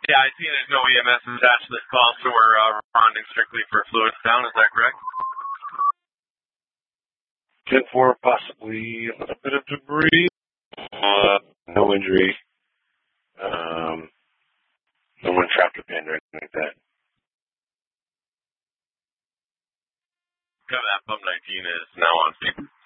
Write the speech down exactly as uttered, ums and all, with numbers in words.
Yeah, I see there's no E M S attached to this call, so we're uh, responding strictly for fluids down. Is that correct? ten four, possibly a little bit of debris. Uh, no injury. Um, no one trapped a pin or anything like that. Cover that pump nineteen is now on speed.